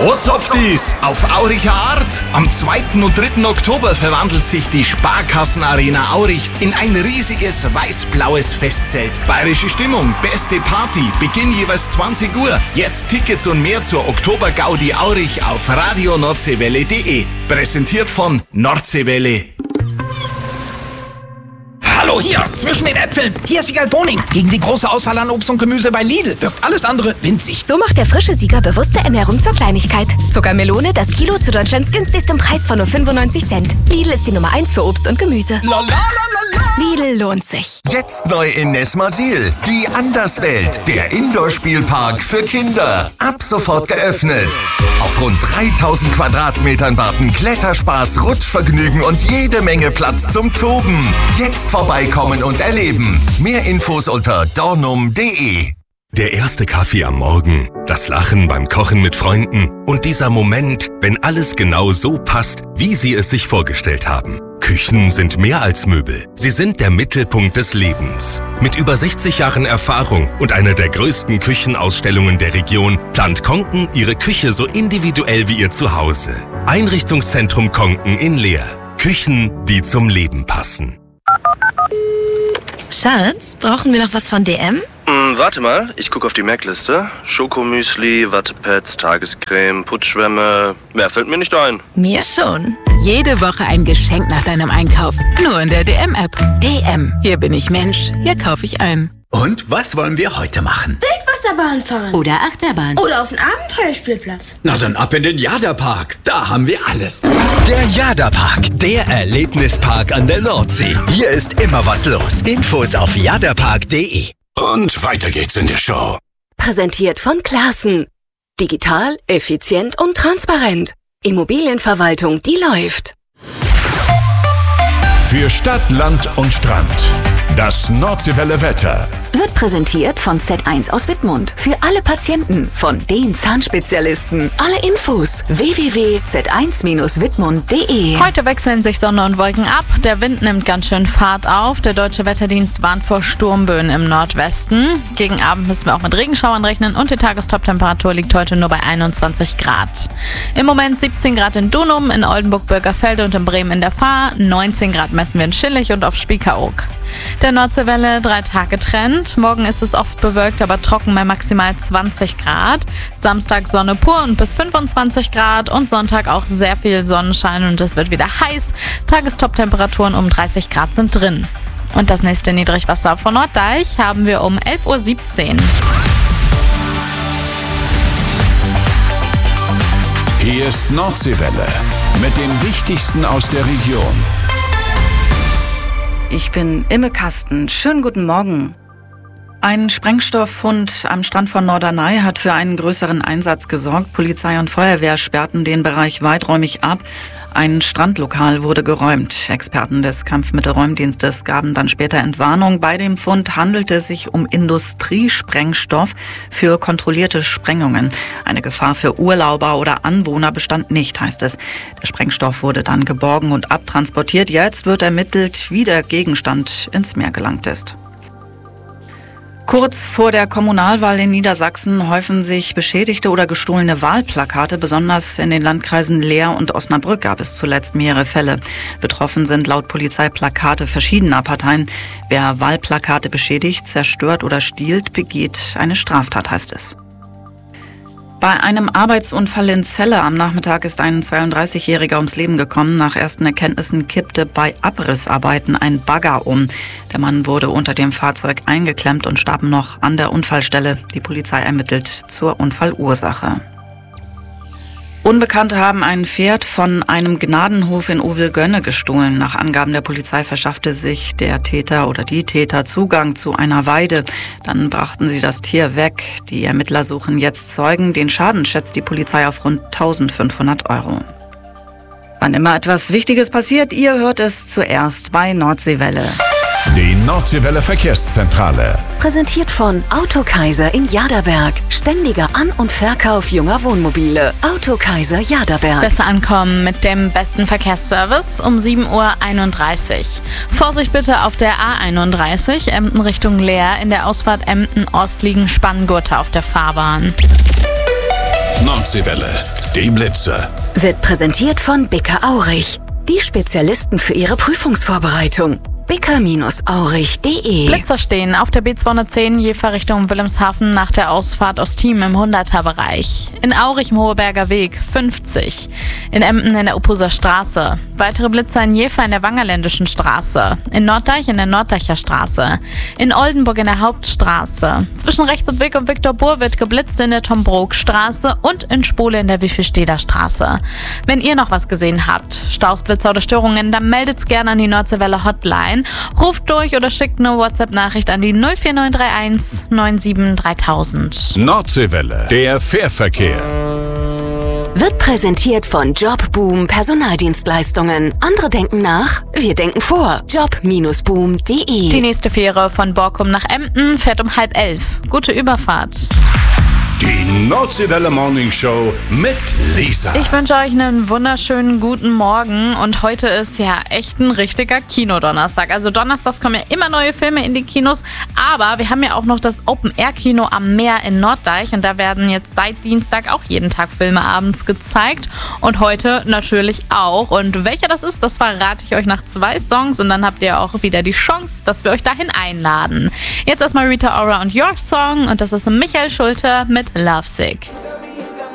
Ortsoftis auf Auricher Art. Am 2. und 3. Oktober verwandelt sich die Sparkassenarena Aurich in ein riesiges weiß-blaues Festzelt. Bayerische Stimmung, beste Party, Beginn jeweils 20 Uhr. Jetzt Tickets und mehr zur Oktober-Gaudi Aurich auf radioNordseewelle.de. Präsentiert von Nordseewelle. Hallo, hier, zwischen den Äpfeln. Hier ist Sieger Boning. Gegen die große Auswahl an Obst und Gemüse bei Lidl wirkt alles andere winzig. So macht der frische Sieger bewusste Ernährung zur Kleinigkeit. Zuckermelone, das Kilo zu Deutschlands günstigstem Preis von nur 95 Cent. Lidl ist die Nummer 1 für Obst und Gemüse. Lidl lohnt sich. Jetzt neu in Nesmasil. Die Anderswelt. Der Indoor-Spielpark für Kinder. Ab sofort geöffnet. Auf rund 3000 Quadratmetern warten Kletterspaß, Rutschvergnügen und jede Menge Platz zum Toben. Jetzt vorbeikommen und erleben. Mehr Infos unter dornum.de. Der erste Kaffee am Morgen, das Lachen beim Kochen mit Freunden und dieser Moment, wenn alles genau so passt, wie Sie es sich vorgestellt haben. Küchen sind mehr als Möbel. Sie sind der Mittelpunkt des Lebens. Mit über 60 Jahren Erfahrung und einer der größten Küchenausstellungen der Region plant Konken Ihre Küche so individuell wie Ihr Zuhause. Einrichtungszentrum Konken in Leer. Küchen, die zum Leben passen. Schatz, brauchen wir noch was von DM? Warte mal, ich gucke auf die Merkliste. Schokomüsli, Wattepads, Tagescreme, Putzschwämme. Mehr fällt mir nicht ein. Mir schon. Jede Woche ein Geschenk nach deinem Einkauf. Nur in der DM-App. DM. Hier bin ich Mensch. Hier kaufe ich ein. Und was wollen wir heute machen? Wildwasserbahn fahren. Oder Achterbahn. Oder auf den Abenteuerspielplatz. Na dann ab in den Jada-Park. Da haben wir alles. Der Jada-Park, der Erlebnispark an der Nordsee. Hier ist immer was los. Infos auf jadapark.de. Und weiter geht's in der Show. Präsentiert von Classen. Digital, effizient und transparent. Immobilienverwaltung, die läuft. Für Stadt, Land und Strand. Das Nordseewelle Wetter. Wird präsentiert von Z1 aus Wittmund. Für alle Patienten, von den Zahnspezialisten. Alle Infos www.z1-wittmund.de. Heute wechseln sich Sonne und Wolken ab. Der Wind nimmt ganz schön Fahrt auf. Der Deutsche Wetterdienst warnt vor Sturmböen im Nordwesten. Gegen Abend müssen wir auch mit Regenschauern rechnen und die Tagestoptemperatur liegt heute nur bei 21 Grad. Im Moment 17 Grad in Dunum, in Oldenburg-Bürgerfelde und in Bremen in der Fahr. 19 Grad messen wir in Schillig und auf Spiekeroog. Der Nordseewelle 3-Tage-Trend. Morgen ist es oft bewölkt, aber trocken bei maximal 20 Grad. Samstag Sonne pur und bis 25 Grad und Sonntag auch sehr viel Sonnenschein und es wird wieder heiß. Tagestoptemperaturen um 30 Grad sind drin. Und das nächste Niedrigwasser von Norddeich haben wir um 11:17 Uhr. Hier ist Nordseewelle mit dem Wichtigsten aus der Region. Ich bin Imme Kasten. Schönen guten Morgen. Ein Sprengstofffund am Strand von Norderney hat für einen größeren Einsatz gesorgt. Polizei und Feuerwehr sperrten den Bereich weiträumig ab. Ein Strandlokal wurde geräumt. Experten des Kampfmittelräumdienstes gaben dann später Entwarnung. Bei dem Fund handelte es sich um Industriesprengstoff für kontrollierte Sprengungen. Eine Gefahr für Urlauber oder Anwohner bestand nicht, heißt es. Der Sprengstoff wurde dann geborgen und abtransportiert. Jetzt wird ermittelt, wie der Gegenstand ins Meer gelangt ist. Kurz vor der Kommunalwahl in Niedersachsen häufen sich beschädigte oder gestohlene Wahlplakate. Besonders in den Landkreisen Leer und Osnabrück gab es zuletzt mehrere Fälle. Betroffen sind laut Polizei Plakate verschiedener Parteien. Wer Wahlplakate beschädigt, zerstört oder stiehlt, begeht eine Straftat, heißt es. Bei einem Arbeitsunfall in Celle am Nachmittag ist ein 32-Jähriger ums Leben gekommen. Nach ersten Erkenntnissen kippte bei Abrissarbeiten ein Bagger um. Der Mann wurde unter dem Fahrzeug eingeklemmt und starb noch an der Unfallstelle. Die Polizei ermittelt zur Unfallursache. Unbekannte haben ein Pferd von einem Gnadenhof in Ovelgönne gestohlen. Nach Angaben der Polizei verschaffte sich der Täter oder die Täter Zugang zu einer Weide. Dann brachten sie das Tier weg. Die Ermittler suchen jetzt Zeugen. Den Schaden schätzt die Polizei auf rund 1.500 €. Wann immer etwas Wichtiges passiert, ihr hört es zuerst bei Nordseewelle. Die Nordseewelle Verkehrszentrale. Präsentiert von Autokaiser in Jaderberg. Ständiger An- und Verkauf junger Wohnmobile. Autokaiser Jaderberg. Besser ankommen mit dem besten Verkehrsservice um 7:31 Uhr. Vorsicht bitte auf der A31 Emden Richtung Leer. In der Ausfahrt Emden Ost liegen Spanngurte auf der Fahrbahn. Nordseewelle. Die Blitzer. Wird präsentiert von Bicker-Aurich. Die Spezialisten für Ihre Prüfungsvorbereitung. bicker-aurich.de. Blitzer stehen auf der B210 Jever Richtung Wilhelmshaven nach der Ausfahrt aus Thiem im 100er-Bereich. In Aurich im Hoheberger Weg 50. In Emden in der Uphuser Straße. Weitere Blitzer in Jever in der Wangerländischen Straße. In Norddeich in der Norddeicher Straße. In Oldenburg in der Hauptstraße. Zwischen Rechtsumweg und Viktor Bohr wird geblitzt in der Tom-Brook-Straße und in Spole in der Wiffelsteder Straße. Wenn ihr noch was gesehen habt, Staus, Blitzer oder Störungen, dann meldet's gerne an die Nordseewelle Hotline. Ruft durch oder schickt eine WhatsApp-Nachricht an die 04931 97 3000. Nordseewelle, der Fährverkehr. Wird präsentiert von Jobboom Personaldienstleistungen. Andere denken nach, wir denken vor. Job-boom.de. Die nächste Fähre von Borkum nach Emden fährt um 10:30. Gute Überfahrt. Die Nordseewelle Morning Show mit Lisa. Ich wünsche euch einen wunderschönen guten Morgen und heute ist ja echt ein richtiger Kinodonnerstag. Also donnerstags kommen ja immer neue Filme in die Kinos, aber wir haben ja auch noch das Open-Air-Kino am Meer in Norddeich und da werden jetzt seit Dienstag auch jeden Tag Filme abends gezeigt und heute natürlich auch. Und welcher das ist, das verrate ich euch nach 2 Songs und dann habt ihr auch wieder die Chance, dass wir euch dahin einladen. Jetzt erstmal Rita Ora und Your Song und das ist Michael Schulte mit Lovesick.